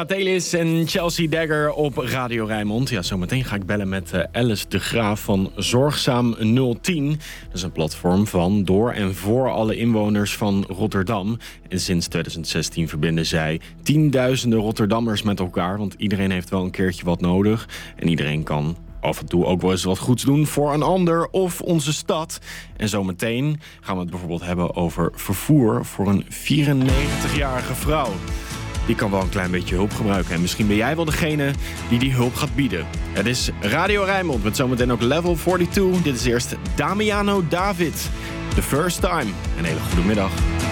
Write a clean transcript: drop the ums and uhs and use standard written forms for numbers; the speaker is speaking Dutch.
Fratellis en Chelsea Dagger op Radio Rijnmond. Ja, zometeen ga ik bellen met Alice de Graaf van Zorgzaam 010. Dat is een platform van, door en voor alle inwoners van Rotterdam. En sinds 2016 verbinden zij tienduizenden Rotterdammers met elkaar. Want iedereen heeft wel een keertje wat nodig. En iedereen kan af en toe ook wel eens wat goeds doen voor een ander of onze stad. En zometeen gaan we het bijvoorbeeld hebben over vervoer voor een 94-jarige vrouw. Die kan wel een klein beetje hulp gebruiken. En misschien ben jij wel degene die hulp gaat bieden. Het is Radio Rijnmond met zometeen ook Level 42. Dit is eerst Damiano David. The First Time. Een hele goede middag.